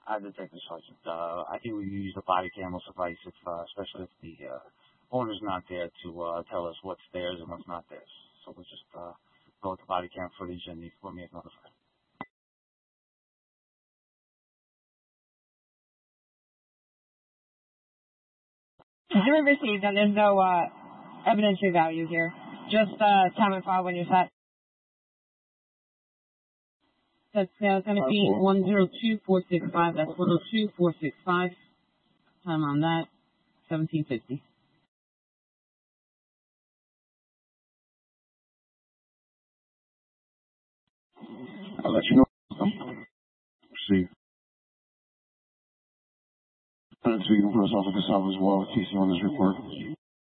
Detective Sergeant. I think we use the body cam will suffice, if, especially if the owner's not there to tell us what's theirs and what's not theirs. So we'll just go with the body cam footage and you put me as notified. Zero received, and there's no evidentiary value here. Just time and file when you're set. That's going to be 102465. That's 102465. Time on that, 1750. I'll let you know. See. Speaking for us, Officer Casal as well, TC on this report.